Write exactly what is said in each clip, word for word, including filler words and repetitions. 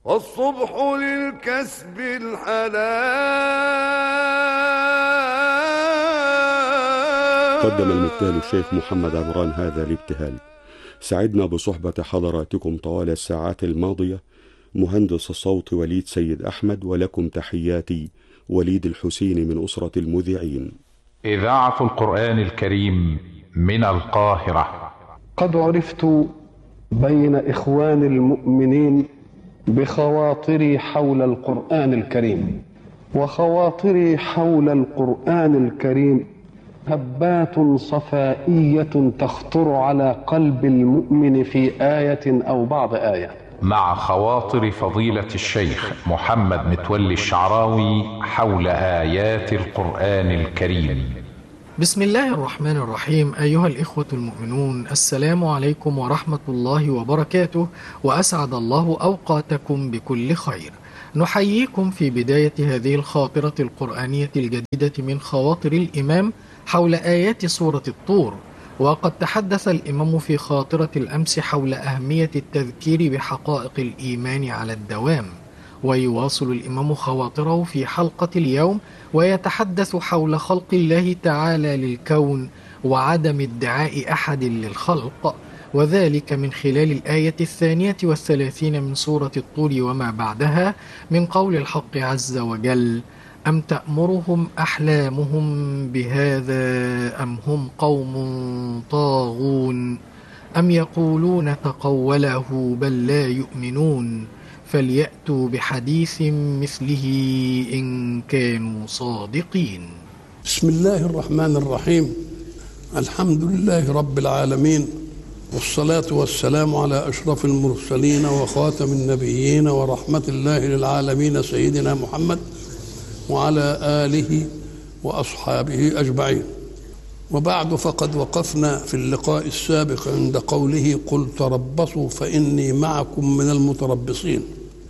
والصبح للكسب الحلال. قدم المبتهل الشيخ محمد عمران هذا الابتهال. سعدنا بصحبة حضراتكم طوال الساعات الماضية مهندس الصوت وليد سيد أحمد، ولكم تحياتي وليد الحسين من أسرة المذيعين. إذاعة القرآن الكريم من القاهرة. قد عرفت بين إخوان المؤمنين بخواطري حول القرآن الكريم، وخواطري حول القرآن الكريم هبات صفائية تخطر على قلب المؤمن في آية أو بعض آية. مع خواطر فضيلة الشيخ محمد متولي الشعراوي حول آيات القرآن الكريم. بسم الله الرحمن الرحيم. أيها الإخوة المؤمنون، السلام عليكم ورحمة الله وبركاته، وأسعد الله أوقاتكم بكل خير. نحييكم في بداية هذه الخاطرة القرآنية الجديدة من خواطر الإمام حول آيات سورة الطور. وقد تحدث الإمام في خاطرة الأمس حول أهمية التذكير بحقائق الإيمان على الدوام، ويواصل الإمام خواطره في حلقة اليوم ويتحدث حول خلق الله تعالى للكون وعدم ادعاء أحد للخلق، وذلك من خلال الآية الثانية والثلاثين من سورة الطور وما بعدها من قول الحق عز وجل: أم تأمرهم أحلامهم بهذا أم هم قوم طاغون أم يقولون تقوله بل لا يؤمنون فليأتوا بحديث مثله إن كانوا صادقين. بسم الله الرحمن الرحيم. الحمد لله رب العالمين، والصلاة والسلام على أشرف المرسلين وخاتم النبيين ورحمة الله للعالمين سيدنا محمد وعلى آله وأصحابه أجمعين. وبعد، فقد وقفنا في اللقاء السابق عند قوله: قل تربصوا فإني معكم من المتربصين.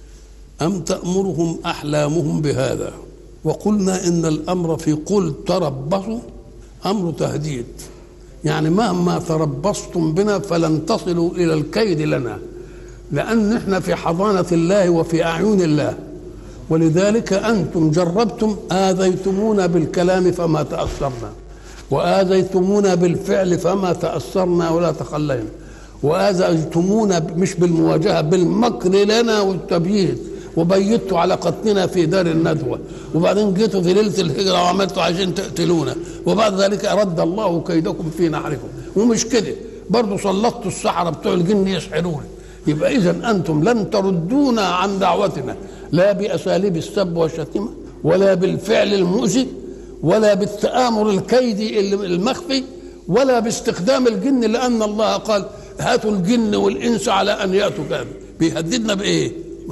أم تأمرهم أحلامهم بهذا؟ وقلنا إن الأمر في قل تربصوا أمر تهديد، يعني مهما تربصتم بنا فلن تصلوا إلى الكيد لنا، لأن احنا في حضانة الله وفي أعين الله، ولذلك أنتم جربتم، آذيتمونا بالكلام فما تأثرنا، وآذيتمونا بالفعل فما تأثرنا ولا تخلينا، وآذيتمونا مش بالمواجهة، بالمكر لنا والتبييت، وبيتوا على قتلنا في دار الندوة، وبعدين جيتوا في ليلة الهجرة وعملتوا عشان تقتلونا، وبعد ذلك أرد الله كيدكم في نحركم. ومش كده برضو سلطتوا السحرة بتوع الجن يسحرون. يبقى إذن أنتم لن تردونا عن دعوتنا، لا بأساليب السب والشتيمة، ولا بالفعل المؤذي، ولا بالتآمر الكيدي المخفي، ولا باستخدام الجن، لأن الله قال: هاتوا الجن والإنس على أن يأتوا كامل. بيهددنا بإيه؟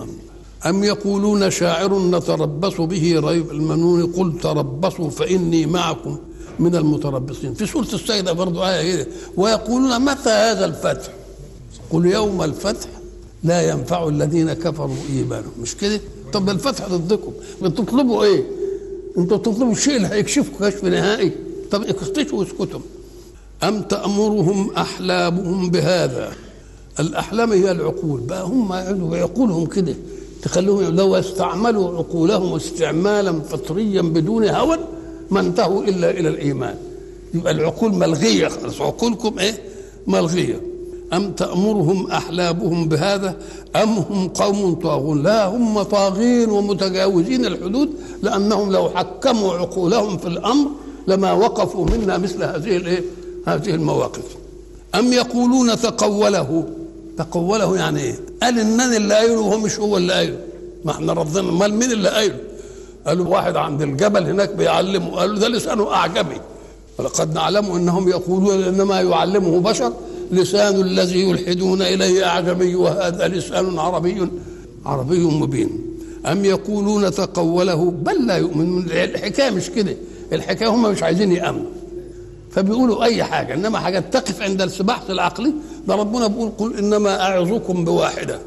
أم يقولون شاعر نتربص به ريب المنون قل تربصوا فإني معكم من المتربصين. في سورة السجدة برضو آية كده: ويقولون متى هذا الفتح؟ قل يوم الفتح لا ينفع الذين كفروا إيمانهم. مش كده؟ طب الفتح ضدكم، بتطلبوا إيه؟ انتوا تطلبوا الشيء اللي هيكشفكم كشف نهائي. طب اكتشفوا واسكتوا. أم تأمرهم أحلامهم بهذا؟ الأحلام هي العقول، بقى هم يقعدوا بعقولهم كده، تخلوهم لو استعملوا عقولهم استعمالا فطريا بدون هوى ما انتهوا إلا إلى الإيمان. يبقى العقول ملغية خلاص، عقولكم إيه؟ ملغية. أم تأمرهم أحلامهم بهذا أم هم قوم طاغون؟ لا، هم طاغين ومتجاوزين الحدود، لأنهم لو حكموا عقولهم في الأمر لما وقفوا منا مثل هذه الإيه؟ هذه المواقف. أم يقولون تقوله؟ تقوله يعني إيه؟ قال إنني اللي قايله وهو مش هو اللي قايله. ما احنا رفضنا، مال مين اللي قايله؟ قالوا واحد عند الجبل هناك بيعلمه، قالوا ده لسانه أعجمي، ولقد نعلم أنهم يقولون إنما يعلمه بشر، لسان الذي يلحدون إليه أعجمي وهذا لسان عربي عربي مبين. أم يقولون تقوله بل لا يؤمنون. الحكاية مش كده، الحكاية هم مش عايزين يأمنوا، فبيقولوا أي حاجة، إنما حاجة تقف عند السباحة العقلي. ده ربنا بيقول: قل إنما أعظكم بواحدة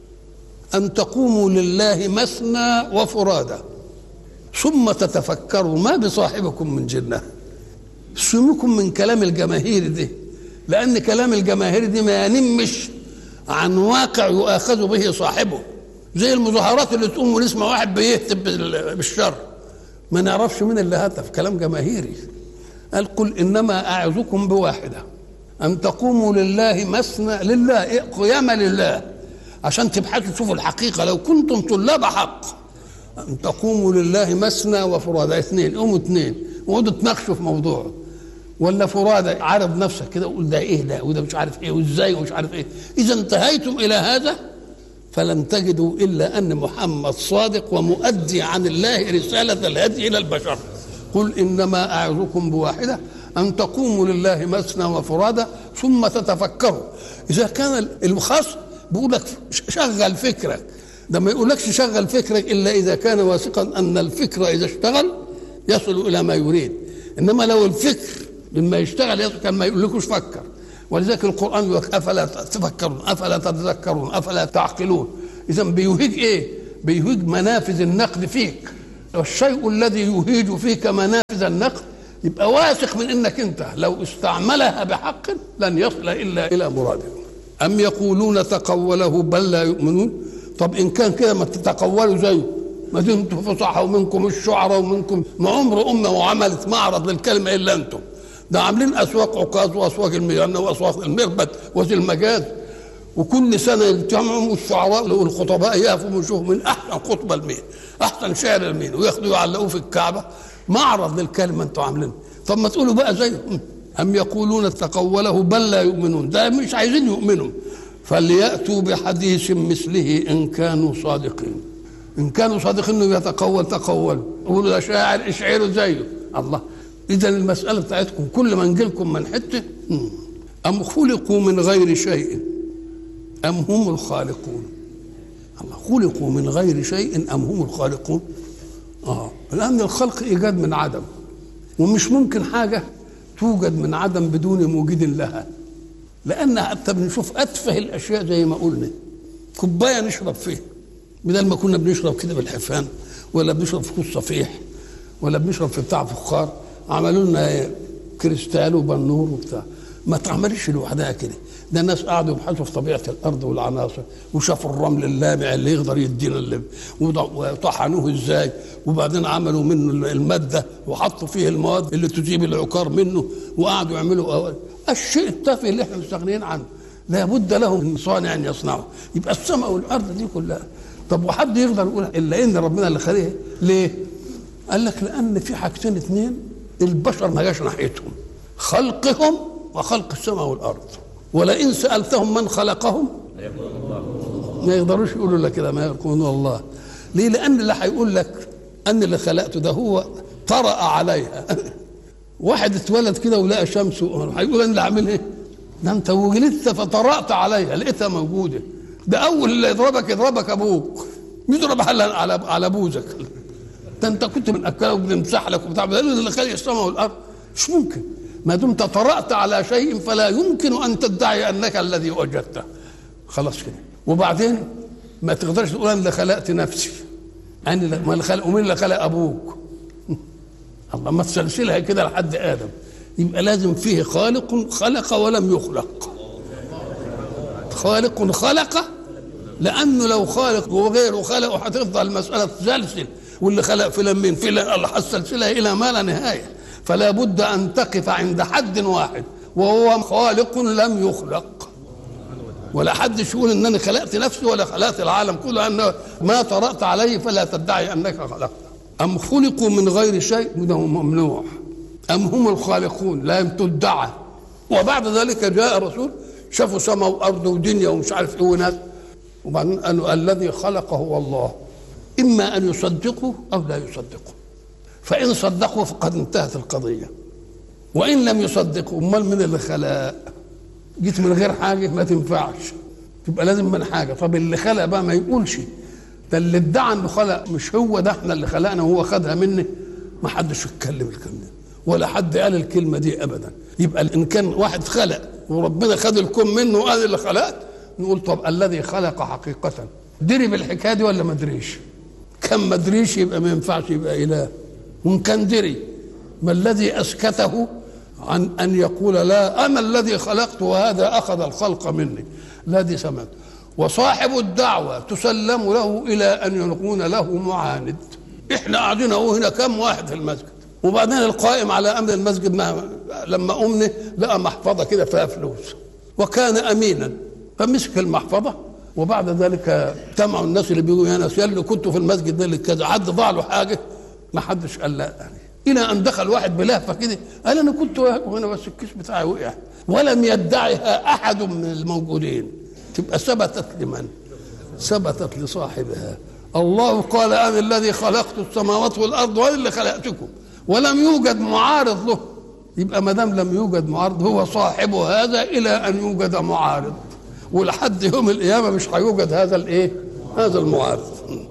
أن تقوموا لله مثنى وفرادى ثم تتفكروا ما بصاحبكم من جنة. سمكم من كلام الجماهير دي، لأن كلام الجماهير دي ما ينمش عن واقع يؤاخذ به صاحبه، زي المظاهرات اللي تقوم ونسمع واحد بيهتف بالشر ما نعرفش مين اللي هتف، كلام جماهيري. قال قل انما اعظكم بواحده ان تقوموا لله مثنى، لله قيامه لله عشان تبحثوا تشوفوا الحقيقه لو كنتم طلاب حق، ان تقوموا لله مثنى وفرادى، اثنين قوموا اثنين وقعدوا تناقشوا في موضوع، ولا فرادى عارض نفسك كده وقول ده ايه ده وده مش عارف ايه وازاي ومش عارف ايه. اذا انتهيتم الى هذا فلن تجدوا الا ان محمد صادق ومؤدي عن الله رساله الهدي الى البشر. قل انما اعظكم بواحده ان تقوموا لله مثنى وفرادى ثم تتفكروا. اذا كان الخاص بيقول لك شغل فكرك، ده ما يقولكش شغل فكرك الا اذا كان واثقا ان الفكر اذا اشتغل يصل الى ما يريد. انما لو الفكر لما يشتغل يصل كان ما يقولكوش فكر. ولذلك القران يقول افلا تفكرون افلا تتذكرون افلا تعقلون. اذا بيهيج ايه؟ بيهيج منافذ النقد فيك، والشيء الذي يهيج فيك منافذ النقد يبقى واثق من انك انت لو استعملها بحق لن يصل الا الى مراده. ام يقولون تقوله بل لا يؤمنون. طب ان كان كده ما تتقولوا زيه، ما دمتم فصحى ومنكم الشعراء ومنكم، ما عمر امه وعملت معرض للكلمه الا انتم. ده عاملين اسواق عكاظ واسواق الميانه واسواق المربد وذي المجاز، وكل سنه يجتمعوا الشعراء والخطباء يقفوا ويشوفوا من احسن خطبه لمين، احسن شعر لمين، وياخدوا يعلقوه في الكعبه معرض للكلمه انتم عاملينه. طب ما تقولوا بقى زيهم. ام يقولون تقوله بل لا يؤمنون، ده مش عايزين يؤمنوا. فلياتوا بحديث مثله ان كانوا صادقين. ان كانوا صادقين انه يتقول تقول، يقولوا ده شاعر اشعروا زيه. الله، اذا المساله بتاعتكم كل ما نجي لكم من حته. ام خلقوا من غير شيء ام هم الخالقون. الله، خلقوا من غير شيء ام هم الخالقون. اه لان الخلق ايجاد من عدم، ومش ممكن حاجه توجد من عدم بدون موجد لها. لان حتى بنشوف اتفه الاشياء زي ما قلنا، كوبايه نشرب فيها بدل ما كنا بنشرب كده بالحفان، ولا بنشرب في كوس صفيح، ولا بنشرب في بتاع فخار، عملوا لنا كريستال وبنور وبتاع. ما تعملش لوحدها كده، ده الناس قعدوا يبحثوا في طبيعه الارض والعناصر، وشافوا الرمل اللامع اللي يقدر يدينا اللب، وطحنوه ازاي، وبعدين عملوا منه الماده وحطوا فيه المواد اللي تجيب العكار منه، وقعدوا يعملوا أول. الشيء التافه اللي احنا مستغنيين عنه لابد له من صانع ان يصنعه. يبقى السماء والارض دي كلها، طب وحد يقدر يقول الا ان ربنا اللي خلقها؟ ليه؟ قال لك لان في حاجتين اثنين البشر ما جاش ناحيتهم، خلقهم وخلق السماء والارض. ولئن سالتهم من خلقهم ما يقدروش يقولوا لك كده، ما يقولون الله. ليه؟ لان اللي هيقول لك ان اللي خلقته ده هو طرأ عليها. واحد اتولد كده ولقى شمس هيقول انا اللي عامل ايه؟ ده انت ولدت فطرأت عليها، لقيتها موجوده. ده اول اللي يضربك يضربك ابوك، يضرب على على على بوزك. ده انت كنت بنأكلك وبنمسح لك وبتعمل اللي خلق السماء والارض. مش ممكن، ما دمت طرأت على شيء فلا يمكن ان تدعي انك الذي وجدته. خلاص كده. وبعدين ما تقدرش تقول انا اللي خلقت نفسي، انا ما اللي خلق، ومين اللي خلق ابوك؟ الله، ما تسلسلها كده لحد ادم. يبقى لازم فيه خالق خلق ولم يخلق. خالق خلق، لانه لو خالق وغيره خلق هتفضل المساله تسلسل، واللي خلق فلان مين فلان، الله هتسلسلها الى ما لا نهايه. فلا بد ان تقف عند حد واحد وهو خالق لم يخلق. ولا حدش يقول انني خلقت نفسي ولا خلقت العالم كله، ان ما طرأت عليه فلا تدعي انك خلقت. ام خلقوا من غير شيء، وده ممنوع. ام هم الخالقون، لا تدعى. وبعد ذلك جاء رسول شافوا سماء وارض ودنيا ومش عارف ايه وناس، وبعدين قالوا الذي خلق هو الله. اما ان يصدقوا او لا يصدقوا، فان صدقوا فقد انتهت القضيه، وان لم يصدقوا امال من اللي خلق؟ جيت من غير حاجه ما تنفعش، تبقى لازم من حاجه. طب اللي خلق بقى ما يقولش ده اللي ادعى انه خلق، مش هو ده احنا اللي خلقنا وهو خدها مني. ما حدش يتكلم الكلام ده، ولا حد قال الكلمه دي ابدا. يبقى ان كان واحد خلق وربنا خد الكون منه وقال اللي خلقت، نقول طب الذي خلق حقيقه دري بالحكايه دي ولا ما دريش؟ كان ما دريش يبقى ما ينفعش يبقى اله. وان كان دري، ما الذي اسكته عن ان يقول لا انا الذي خلقت وهذا اخذ الخلق مني؟ لا، دي سمعت. وصاحب الدعوة تسلم له إلى أن يكون له معاند. إحنا قاعدين أهو هنا كم واحد في المسجد، وبعدين القائم على أمر المسجد ما لما أمنه لقى محفظة كده فيها فلوس وكان أمينا، فمسك المحفظة، وبعد ذلك اجتمعوا الناس اللي بيقولوا يا ناس يلي كنتوا في المسجد ده اللي كذا، حد ضاع له حاجة؟ ما حدش قال لا يعني. إلى أن دخل واحد بلهفة كده قال أنا كنت هنا بس الكيس بتاعي وقع، ولم يدعها أحد من الموجودين. تبقى ثبتت لمن؟ ثبتت لصاحبها. الله قال أنا الذي خلقت السماوات والأرض وأنا اللي خلقتكم، ولم يوجد معارض له. يبقى ما دام لم يوجد معارض هو صاحب هذا إلى أن يوجد معارض، ولحد يوم القيامة مش هيوجد هذا الإيه؟ هذا المعارض.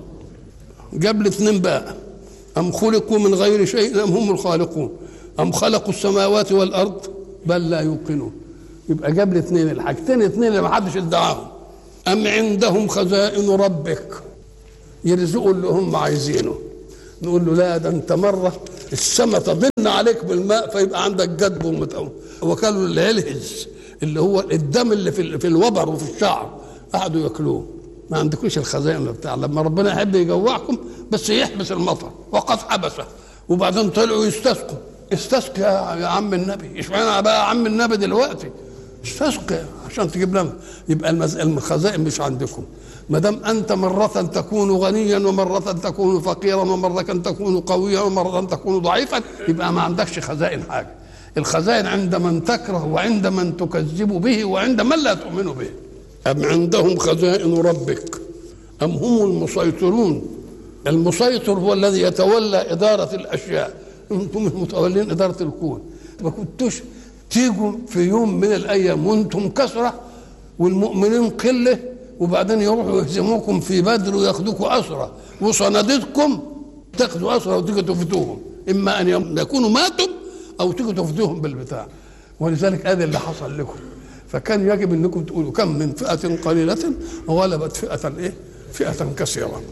جاب الاثنين بقى، أم خلقوا من غير شيء أم هم الخالقون أم خلقوا السماوات والأرض بل لا يوقنون. يبقى جاب الاثنين، الحاجتين الاثنين اللي ما حدش ادعاهم. أم عندهم خزائن ربك يرزقوا اللي هم عايزينه. نقول له لا، ده انت مرة السماء تضن عليك بالماء فيبقى عندك جدب ومتقوم. وكانوا الهلهز اللي هو الدم اللي في, في الوبر وفي الشعر قعدوا ياكلوه. ما عندكوش الخزائن بتاع لما ربنا يحب يجوعكم بس يحبس المطر، وقد حبسه. وبعدين طلعوا يستسقوا. استسقى يا عم النبي، اشمعنى بقى عم النبي دلوقتي؟ استسقى عشان تجيب لنا. يبقى الخزائن مش عندكم. ما دام انت مره تكون غنيا ومره تكون فقيرا ومره تكون قويا ومره تكون ضعيفا، يبقى ما عندكش خزائن حاجه. الخزائن عند من تكره وعند من تكذب به وعند من لا تؤمن به. أم عندهم خزائن ربك أم هم المسيطرون. المسيطر هو الذي يتولى إدارة الأشياء، أنتم متولين إدارة الكون. ما كنتوش تيجوا في يوم من الأيام وأنتم كثرة والمؤمنين قلة، وبعدين يروحوا يهزموكم في بدر وياخدوكم أسرى، وصندتكم تاخدوا أسرى وتيجوا تفدوهم، إما أن يكونوا ماتوا أو تيجوا تفدوهم بالبتاع. ولذلك هذا اللي حصل لكم. فكان يجب انكم تقولوا كم من فئة قليلة غلبت فئة ايه؟ فئة كثيرة.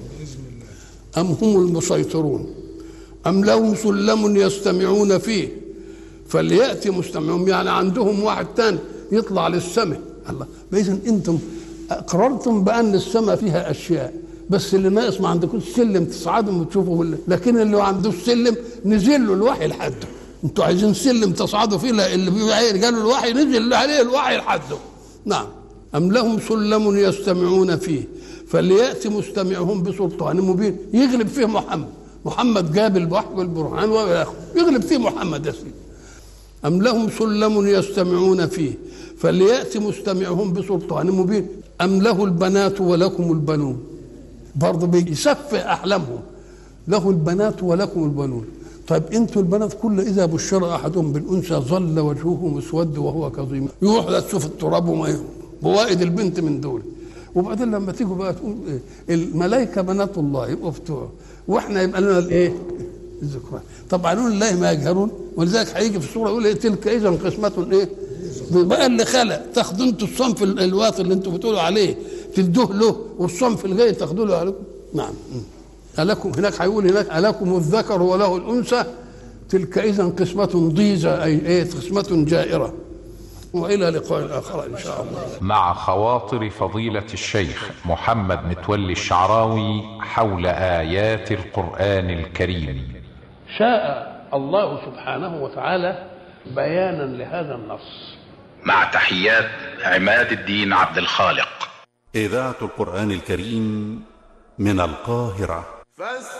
أم هم المسيطرون أم لهم سلم يستمعون فيه فليأتي مستمعون. يعني عندهم واحد تاني يطلع للسماء. الله، إذن انتم اقررتم بأن السماء فيها أشياء، بس اللي ناقص ما عندكوش سلم تصعدوا وتشوفوا، لكن اللي عنده السلم نزل له الوحي لحده. انتوا عايزين سلم تصعدوا فيه، اللي بيبقى رجال الوحي نزل عليه الوحي لحده. نعم. أم لهم سلم يستمعون فيه فليأتي مستمعهم بسلطان مبين يغلب فيه محمد. محمد جاب الوحي والبرهان يغلب فيه محمد يا سيدي. أم لهم سلم يستمعون فيه فليأتي مستمعهم بسلطان مبين أم له البنات ولكم البنون. برضه بيسفه أحلامهم، له البنات ولكم البنون. طيب انتوا البنات كل اذا بشر احدهم بالانثى ظل وجهه مسود وهو كظيم، يروح لا تشوف التراب وما بوائد البنت من دول. وبعدين لما تيجوا بقى تقول ايه؟ الملائكه بنات الله يبقوا بتوع، واحنا يبقى لنا الايه؟ الذكران. طبعا لله ما يجهرون، ولذلك هيجي في السوره يقول ايه؟ تلك اذا قسمه ايه؟ بقى اللي خلق تاخدوا انتوا الصنف الواطي اللي انتوا بتقولوا عليه تدوه له، والصنف الغير تاخدوا له عليكم. نعم. ألكم هناك هيقول هناك ألكم الذكر وله الأنثى تلك إذا قسمة ضيزى، أي إيه؟ قسمة جائرة. وإلى لقاء آخر إن شاء الله. مع خواطر فضيلة الشيخ محمد متولي الشعراوي حول آيات القرآن الكريم. شاء الله سبحانه وتعالى بيانا لهذا النص. مع تحيات عماد الدين عبد الخالق. إذاعة القرآن الكريم من القاهرة. فاستمعوا